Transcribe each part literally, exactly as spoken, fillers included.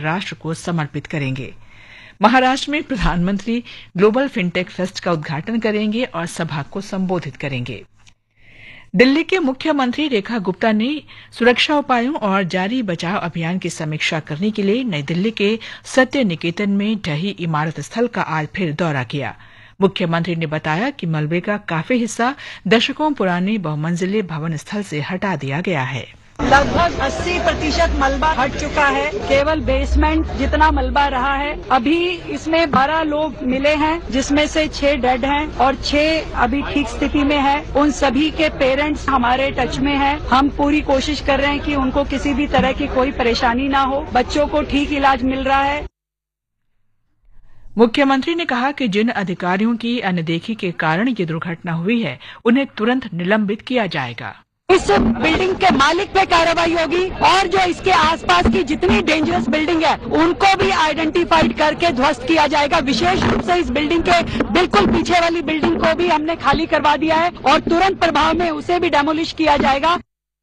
राष्ट्र को समर्पित करेंगे। महाराष्ट्र में प्रधानमंत्री ग्लोबल फिनटेक फेस्ट का उद्घाटन करेंगे और सभा को संबोधित करेंगे। दिल्ली के मुख्यमंत्री रेखा गुप्ता ने सुरक्षा उपायों और जारी बचाव अभियान की समीक्षा करने के लिए नई दिल्ली के सत्य निकेतन में ढही इमारत स्थल का आज फिर दौरा किया। मुख्यमंत्री ने बताया कि मलबे का काफी हिस्सा दशकों पुराने बहुमंजिले भवन स्थल से हटा दिया गया है। लगभग अस्सी प्रतिशत मलबा हट चुका है। केवल बेसमेंट जितना मलबा रहा है। अभी इसमें बारह लोग मिले हैं, जिसमें से छह डेड हैं और छह अभी ठीक स्थिति में है। उन सभी के पेरेंट्स हमारे टच में हैं। हम पूरी कोशिश कर रहे हैं कि उनको किसी भी तरह की कोई परेशानी ना हो। बच्चों को ठीक इलाज मिल रहा है। मुख्यमंत्री ने कहा कि जिन अधिकारियों की अनदेखी के कारण ये दुर्घटना हुई है, उन्हें तुरंत निलंबित किया जाएगा। इस बिल्डिंग के मालिक पे कार्रवाई होगी और जो इसके आसपास की जितनी डेंजरस बिल्डिंग है उनको भी आइडेंटिफाइड करके ध्वस्त किया जाएगा। विशेष रूप से इस बिल्डिंग के बिल्कुल पीछे वाली बिल्डिंग को भी हमने खाली करवा दिया है और तुरंत प्रभाव में उसे भी डेमोलिश किया जाएगा।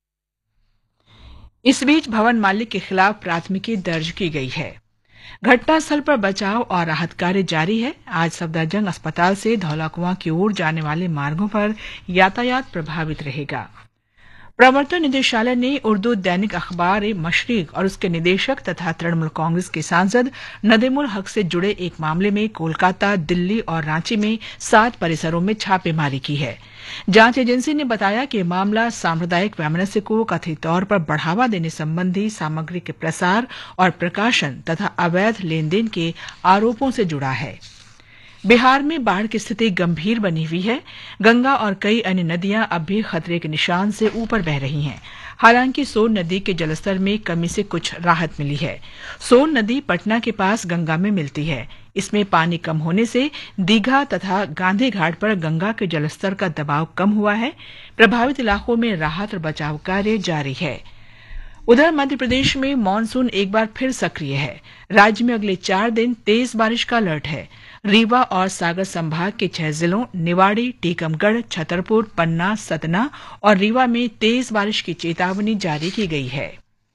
इस बीच भवन मालिक के खिलाफ प्राथमिकी दर्ज की गई है। घटनास्थल पर बचाव और राहत कार्य जारी है। आज सफदरजंग अस्पताल से धौलाकुआं की ओर जाने वाले मार्गों पर यातायात प्रभावित रहेगा। प्रवर्तन निदेशालय ने उर्दू दैनिक अखबार ए मशरिक और उसके निदेशक तथा तृणमूल कांग्रेस के सांसद नदीमुल हक से जुड़े एक मामले में कोलकाता, दिल्ली और रांची में सात परिसरों में छापेमारी की है। जांच एजेंसी ने बताया कि मामला सांप्रदायिक वैमनस्य को कथित तौर पर बढ़ावा देने संबंधी सामग्री के प्रसार और प्रकाशन तथा अवैध लेनदेन के आरोपों से जुड़ा है। बिहार में बाढ़ की स्थिति गंभीर बनी हुई है। गंगा और कई अन्य नदियां अब भी खतरे के निशान से ऊपर बह रही हैं। हालांकि सोन नदी के जलस्तर में कमी से कुछ राहत मिली है। सोन नदी पटना के पास गंगा में मिलती है। इसमें पानी कम होने से दीघा तथा गांधी घाट पर गंगा के जलस्तर का दबाव कम हुआ है। प्रभावित इलाकों में राहत और बचाव कार्य जारी है। उधर मध्य प्रदेश में मानसून एक बार फिर सक्रिय है। राज्य में अगले चार दिन तेज बारिश का अलर्ट है। रीवा और सागर संभाग के छह जिलों निवाड़ी, टीकमगढ़, छतरपुर, पन्ना, सतना और रीवा में तेज बारिश की चेतावनी जारी की गई है।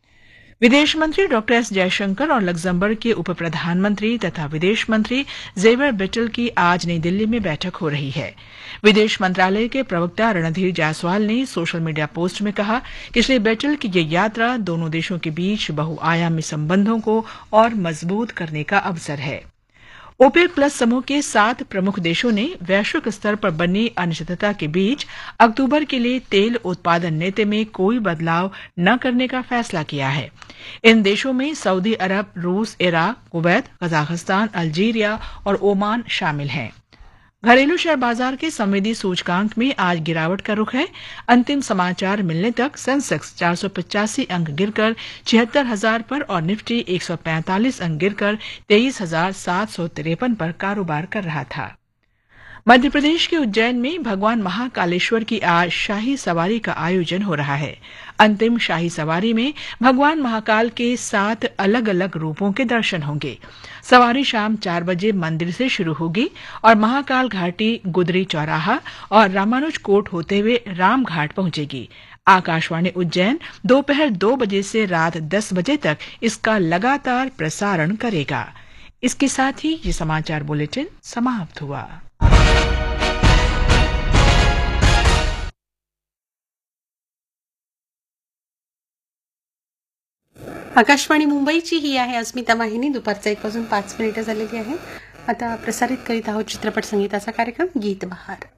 विदेश मंत्री डॉक्टर एस जयशंकर और लग्जमबर्ग के उप प्रधानमंत्री तथा विदेश मंत्री जेवियर बेटल की आज नई दिल्ली में बैठक हो रही है। विदेश मंत्रालय के प्रवक्ता रणधीर जायसवाल ने सोशल मीडिया पोस्ट में कहा कि श्री बेटल की ये यात्रा दोनों देशों के बीच बहुआयामी संबंधों को और मजबूत करने का अवसर है। ओपेक प्लस समूह के सात प्रमुख देशों ने वैश्विक स्तर पर बनी अनिश्चितता के बीच अक्टूबर के लिए तेल उत्पादन नीति में कोई बदलाव न करने का फैसला किया है। इन देशों में सऊदी अरब, रूस, इराक, कुवैत, कजाकिस्तान, अल्जीरिया और ओमान शामिल हैं। घरेलू शेयर बाजार के संवेदी सूचकांक में आज गिरावट का रुख है। अंतिम समाचार मिलने तक सेंसेक्स चार सौ पचासी अंक गिरकर छिहत्तर हजार पर और निफ्टी एक सौ पैंतालीस अंक गिरकर तेईस हजार सात सौ तिरपन पर कारोबार कर रहा था। मध्य प्रदेश के उज्जैन में भगवान महाकालेश्वर की आज शाही सवारी का आयोजन हो रहा है। अंतिम शाही सवारी में भगवान महाकाल के सात अलग अलग रूपों के दर्शन होंगे। सवारी शाम चार बजे मंदिर से शुरू होगी और महाकाल घाटी, गुदरी चौराहा और रामानुज कोट होते हुए राम घाट पहुंचेगी। आकाशवाणी उज्जैन दोपहर दो बजे से रात दस बजे तक इसका लगातार प्रसारण करेगा। इसके साथ ही ये समाचार बुलेटिन समाप्त हुआ। आकाशवाणी मुंबईची ही आहे अस्मिता वाहिनी. दुपारचा एक वाजून पाच मिनिटं झालेली आहे. आता प्रसारित करीत आहोत चित्रपट संगीताचा कार्यक्रम गीत बहार.